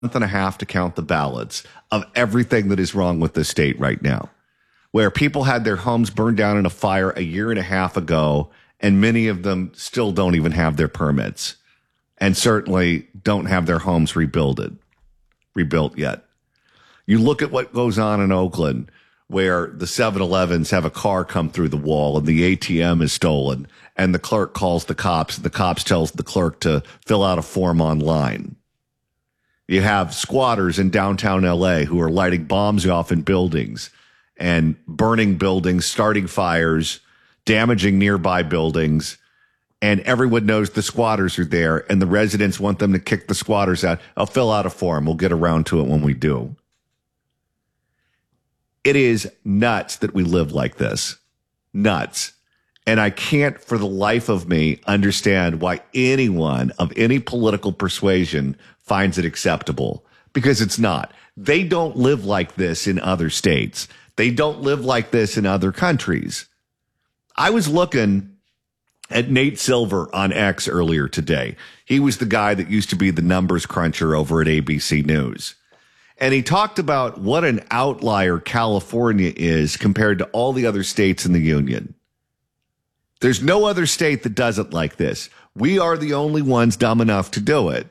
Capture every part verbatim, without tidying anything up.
month and a half to count the ballots of everything that is wrong with this state right now, where people had their homes burned down in a fire a year and a half ago, and many of them still don't even have their permits and certainly don't have their homes rebuilded, rebuilt yet. You look at what goes on in Oakland, where the seven elevens have a car come through the wall and the A T M is stolen, and the clerk calls the cops, and the cops tells the clerk to fill out a form online. You have squatters in downtown L A who are lighting bombs off in buildings and burning buildings, starting fires, damaging nearby buildings, and everyone knows the squatters are there, and the residents want them to kick the squatters out. I'll fill out a form. We'll get around to it when we do. It is nuts that we live like this. Nuts. And I can't for the life of me understand why anyone of any political persuasion finds it acceptable, because it's not. They don't live like this in other states. They don't live like this in other countries. I was looking at Nate Silver on X earlier today. He was the guy that used to be the numbers cruncher over at A B C News. And he talked about what an outlier California is compared to all the other states in the union. There's no other state that does it like this. We are the only ones dumb enough to do it.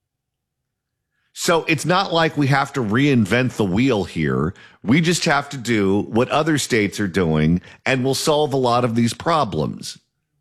So it's not like we have to reinvent the wheel here. We just have to do what other states are doing, and we'll solve a lot of these problems.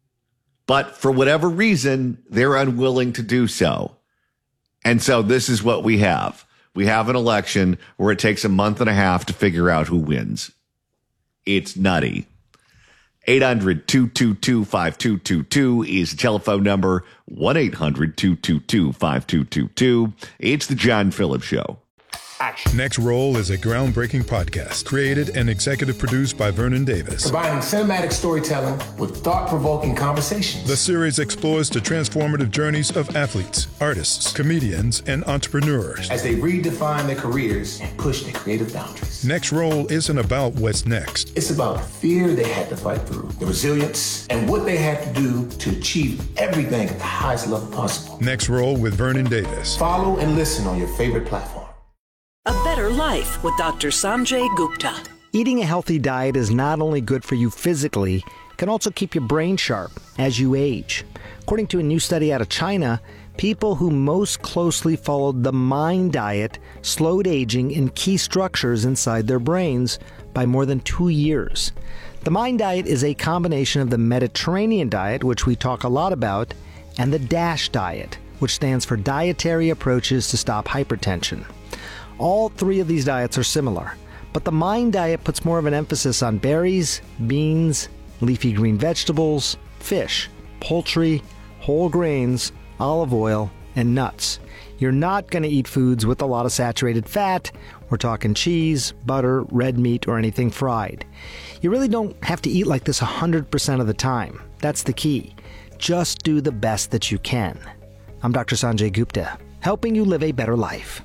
But for whatever reason, they're unwilling to do so. And so this is what we have. We have an election where it takes a month and a half to figure out who wins. It's nutty. eight hundred, two two two, five two two two is the telephone number. one eight hundred, two two two, five two two two. It's the John Phillips Show. Action. Next Roll is a groundbreaking podcast created and executive produced by Vernon Davis. Combining cinematic storytelling with thought-provoking conversations. The series explores the transformative journeys of athletes, artists, comedians, and entrepreneurs as they redefine their careers and push their creative boundaries. Next Roll isn't about what's next. It's about the fear they had to fight through, the resilience, and what they had to do to achieve everything at the highest level possible. Next Roll with Vernon Davis. Follow and listen on your favorite platform. A Better Life with Doctor Sanjay Gupta. Eating a healthy diet is not only good for you physically, it can also keep your brain sharp as you age. According to a new study out of China, people who most closely followed the MIND diet slowed aging in key structures inside their brains by more than two years. The MIND diet is a combination of the Mediterranean diet, which we talk a lot about, and the DASH diet, which stands for Dietary Approaches to Stop Hypertension. All three of these diets are similar, but the MIND diet puts more of an emphasis on berries, beans, leafy green vegetables, fish, poultry, whole grains, olive oil, and nuts. You're not going to eat foods with a lot of saturated fat. We're talking cheese, butter, red meat, or anything fried. You really don't have to eat like this one hundred percent of the time. That's the key. Just do the best that you can. I'm Doctor Sanjay Gupta, helping you live a better life.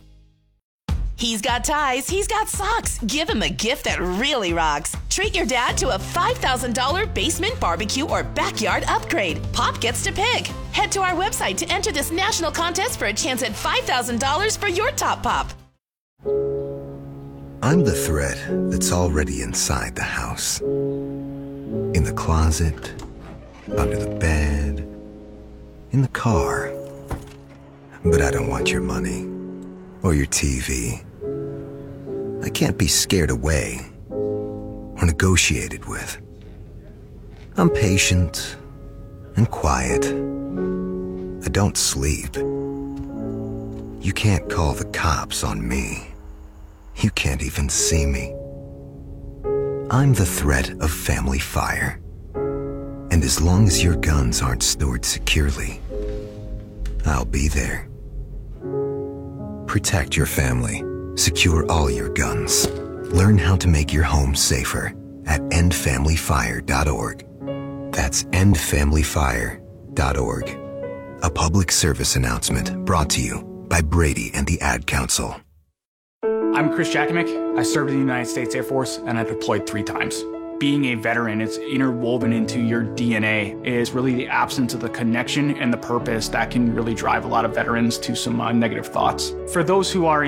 He's got ties, he's got socks. Give him a gift that really rocks. Treat your dad to a five thousand dollars basement barbecue or backyard upgrade. Pop gets to pick. Head to our website to enter this national contest for a chance at five thousand dollars for your top pop. I'm the thread that's already inside the house. In the closet, under the bed, in the car. But I don't want your money or your T V. I can't be scared away or negotiated with. I'm patient and quiet. I don't sleep. You can't call the cops on me. You can't even see me. I'm the threat of family fire. And as long as your guns aren't stored securely, I'll be there. Protect your family. Secure all your guns. Learn how to make your home safer at end family fire dot org. That's end family fire dot org. A public service announcement brought to you by Brady and the Ad Council. I'm Chris Jakimick. I served in the United States Air Force and I deployed three times. being a veteran, it's interwoven into your D N A, is really the absence of the connection and the purpose that can really drive a lot of veterans to some uh, negative thoughts. For those who are